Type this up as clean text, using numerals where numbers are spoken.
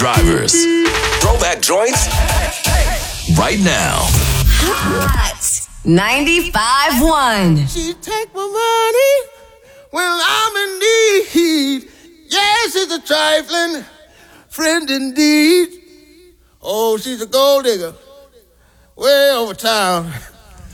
Drivers. Throwback joints right now. Hot 95.1. She take my money when I'm in need. Yes, she's a trifling friend indeed. Oh, she's a gold digger way over town.